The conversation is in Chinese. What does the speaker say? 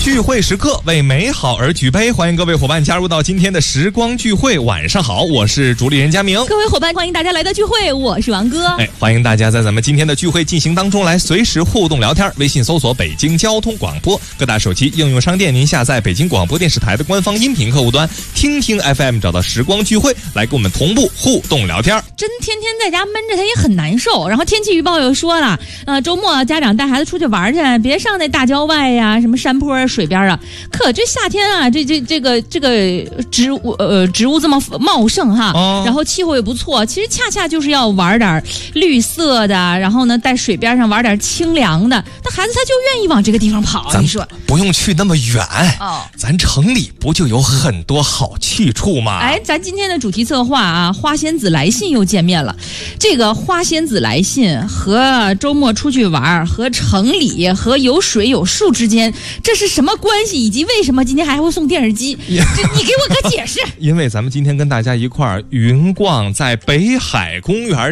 聚会时刻，为美好而举杯，欢迎各位伙伴加入到今天的时光聚会。晚上好，我是主理人佳明。 各位伙伴，欢迎大家来到聚会，我是王哥。 欢迎大家在咱们今天的聚会进行当中来随时互动聊天。微信搜索北京交通广播，各大手机应用商店您下载北京广播电视台的官方音频客户端，听听 FM， 找到时光聚会来跟我们同步互动聊天。 真天天在家闷着，他也很难受。然后天气预报又说了，周末家长带孩子出去玩去，别上那大郊外呀，什么山坡啊、水边啊。可这夏天啊，这个植物这么茂盛哈，然后气候也不错，其实恰恰就是要玩点绿色的，然后呢，在水边上玩点清凉的，那孩子他就愿意往这个地方跑。你说不用去那么远咱城里不就有很多好去处吗？ 咱今天的主题策划啊，花仙子来信又见面了。这个花仙子来信和周末出去玩、和城里、和有水有树之间，这是什么关系？以及为什么今天还会送电视机？你给我个解释。 因为咱们今天跟大家一块儿云逛在北海公园